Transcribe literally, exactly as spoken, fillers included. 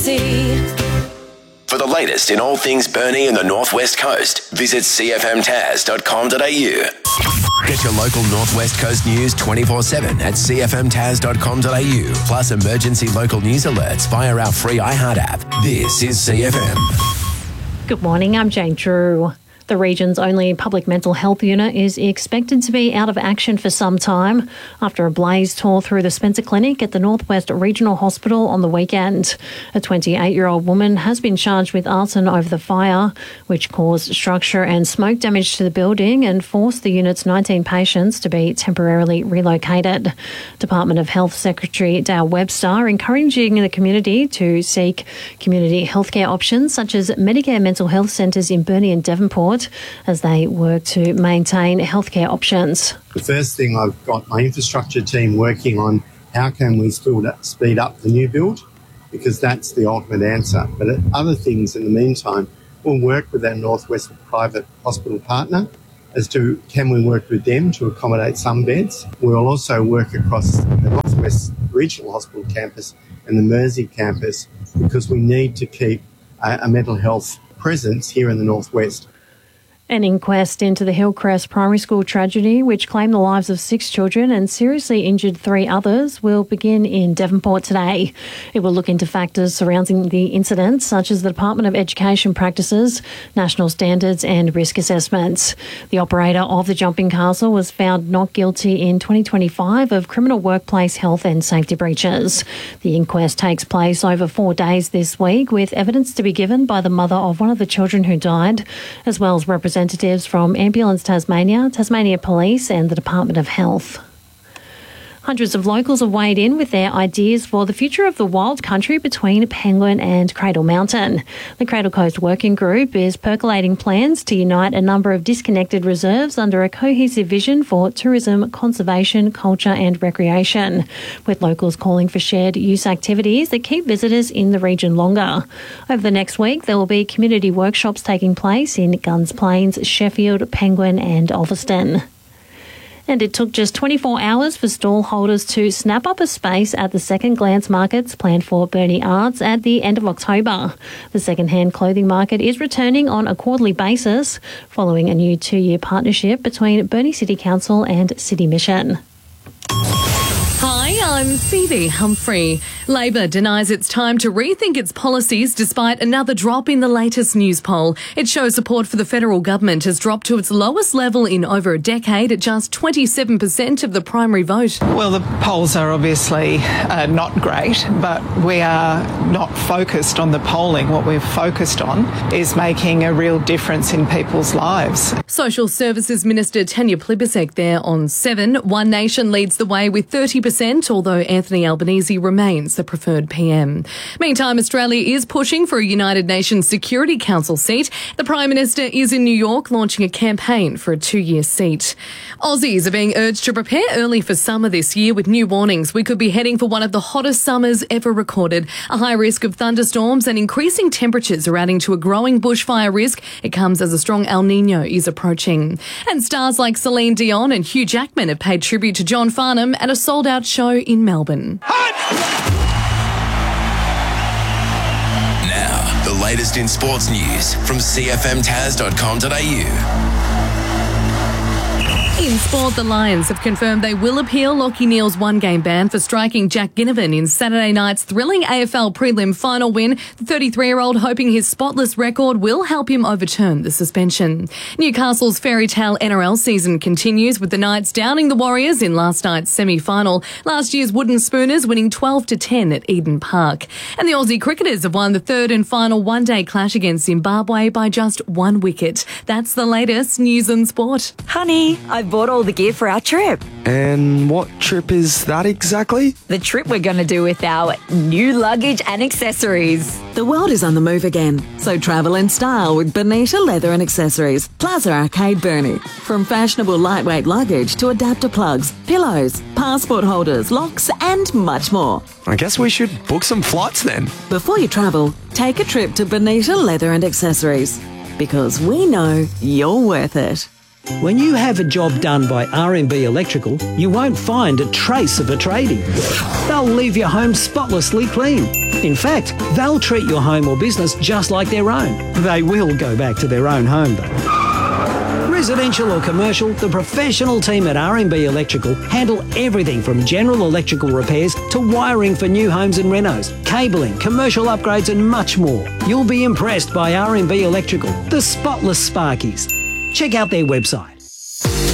For the latest in all things Burnie and the Northwest Coast, visit c f m taz dot com dot a u. Get your local Northwest Coast news twenty-four seven at c f m taz dot com dot a u, plus emergency local news alerts via our free iHeart app. This is C F M. Good morning, I'm Jane Drew. The region's only public mental health unit is expected to be out of action for some time after a blaze tore through the Spencer Clinic at the Northwest Regional Hospital on the weekend. A twenty-eight-year-old woman has been charged with arson over the fire, which caused structure and smoke damage to the building and forced the unit's nineteen patients to be temporarily relocated. Department of Health Secretary Dale Webster encouraging the community to seek community healthcare options such as Medicare mental health centres in Burnie and Devonport as they work to maintain healthcare options. The first thing, I've got my infrastructure team working on how can we speed up the new build, because that's the ultimate answer. But other things in the meantime, we'll work with our Northwest private hospital partner as to can we work with them to accommodate some beds. We'll also work across the Northwest Regional Hospital campus and the Mersey campus, because we need to keep a, a mental health presence here in the Northwest. An inquest into the Hillcrest Primary School tragedy, which claimed the lives of six children and seriously injured three others, will begin in Devonport today. It will look into factors surrounding the incident, such as the Department of Education practices, national standards and risk assessments. The operator of the Jumping Castle was found not guilty in twenty twenty-five of criminal workplace health and safety breaches. The inquest takes place over four days this week, with evidence to be given by the mother of one of the children who died, as well as representatives Representatives from Ambulance Tasmania, Tasmania Police and the Department of Health. Hundreds of locals have weighed in with their ideas for the future of the wild country between Penguin and Cradle Mountain. The Cradle Coast Working Group is percolating plans to unite a number of disconnected reserves under a cohesive vision for tourism, conservation, culture and recreation, with locals calling for shared use activities that keep visitors in the region longer. Over the next week, there will be community workshops taking place in Gunns Plains, Sheffield, Penguin and Ulverston. And it took just twenty-four hours for stall holders to snap up a space at the Second Glance markets planned for Burnie Arts at the end of October. The second-hand clothing market is returning on a quarterly basis following a new two-year partnership between Burnie City Council and City Mission. Hi, I'm Phoebe Humphrey. Labor denies it's time to rethink its policies despite another drop in the latest news poll. It shows support for the federal government has dropped to its lowest level in over a decade at just twenty-seven percent of the primary vote. Well, the polls are obviously uh, not great, but we are not focused on the polling. What we're focused on is making a real difference in people's lives. Social Services Minister Tanya Plibersek there on seven. One Nation leads the way with thirty percent, although Anthony Albanese remains the preferred P M. Meantime, Australia is pushing for a United Nations Security Council seat. The Prime Minister is in New York launching a campaign for a two-year seat. Aussies are being urged to prepare early for summer this year with new warnings. We could be heading for one of the hottest summers ever recorded. A high risk of thunderstorms and increasing temperatures are adding to a growing bushfire risk. It comes as a strong El Nino is approaching. And stars like Celine Dion and Hugh Jackman have paid tribute to John Farnham at a sold-out show in Melbourne. Now, the latest in sports news from c f m taz dot com dot a u. In sport, the Lions have confirmed they will appeal Lachie Neale's one-game ban for striking Jack Ginnivan in Saturday night's thrilling A F L prelim final win. The thirty-three-year-old hoping his spotless record will help him overturn the suspension. Newcastle's fairy tale N R L season continues with the Knights downing the Warriors in last night's semi-final. Last year's Wooden Spooners winning twelve to ten at Eden Park. And the Aussie cricketers have won the third and final one-day clash against Zimbabwe by just one wicket. That's the latest news and sport. Honey, I've bought all the gear for our trip. And what trip is that exactly? The trip we're going to do with our new luggage and accessories. The world is on the move again, so travel in style with Bonita Leather and Accessories, Plaza Arcade Burnie. From fashionable lightweight luggage to adapter plugs, pillows, passport holders, locks and much more. I guess we should book some flights then. Before you travel, take a trip to Bonita Leather and Accessories, because we know you're worth it. When you have a job done by R and B Electrical, you won't find a trace of a tradie. They'll leave your home spotlessly clean. In fact, they'll treat your home or business just like their own. They will go back to their own home though. Residential or commercial, the professional team at R and B Electrical handle everything from general electrical repairs to wiring for new homes and renos, cabling, commercial upgrades and much more. You'll be impressed by R and B Electrical, the spotless Sparkies. Check out their website